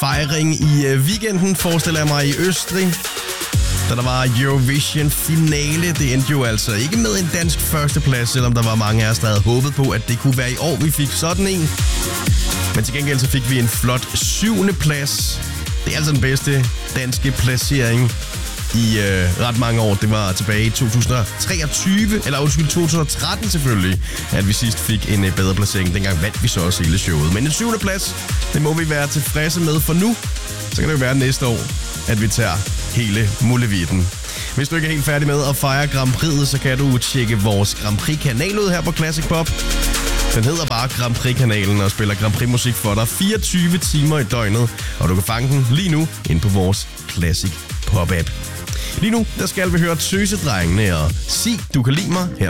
fejring i weekenden, forestiller jeg mig, i Østrig. Da der var Eurovision-finale, det endte jo altså ikke med en dansk førsteplads, selvom der var mange af os, der havde håbet på, at det kunne være i år, vi fik sådan en. Men til gengæld så fik vi en flot 7. plads. Det er altså den bedste danske placering i ret mange år. Det var tilbage i 2013 selvfølgelig, at vi sidst fik en bedre placering. Dengang vandt vi så også hele showet. Men en 7. plads, det må vi være tilfredse med for nu. Så kan det jo være næste år, at vi tager hele muligheden. Hvis du ikke er helt færdig med at fejre Grand Prix'et, så kan du tjekke vores Grand Prix-kanal ud her på Classic Pop. Den hedder bare Grand Prix-kanalen og spiller Grand Prix-musik for dig 24 timer i døgnet. Og du kan fange den lige nu ind på vores Classic Pop-app. Lige nu, der skal vi høre Tøsedrengene og Sig, du kan lide mig her